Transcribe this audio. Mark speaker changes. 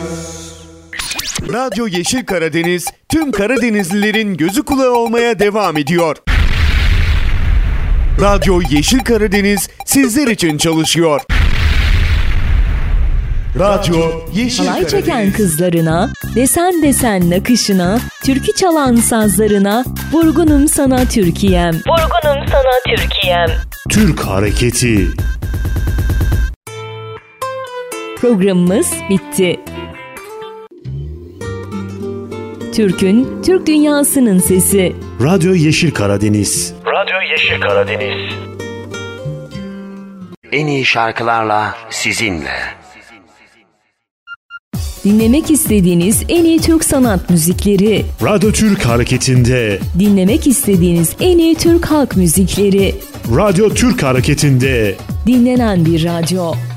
Speaker 1: Radyo Yeşil Karadeniz tüm Karadenizlilerin gözü kulağı olmaya devam ediyor. Radyo Yeşil Karadeniz sizler için çalışıyor. Radyo Yeşil
Speaker 2: Halay
Speaker 1: Karadeniz.
Speaker 2: çeken kızlarına, desen desen nakışına, türkü çalan sazlarına, vurgunum sana Türkiye'm. Vurgunum sana Türkiye'm.
Speaker 3: Türk Hareketi.
Speaker 2: Programımız bitti. Türk'ün, Türk dünyasının sesi.
Speaker 3: Radyo Yeşil Karadeniz.
Speaker 4: Radyo Yeşil Karadeniz. En iyi şarkılarla sizinle.
Speaker 2: Dinlemek istediğiniz en iyi Türk sanat müzikleri.
Speaker 3: Radyo Türk Hareketi'nde.
Speaker 2: Dinlemek istediğiniz en iyi Türk halk müzikleri.
Speaker 3: Radyo Türk Hareketi'nde.
Speaker 2: Dinlenen bir radyo.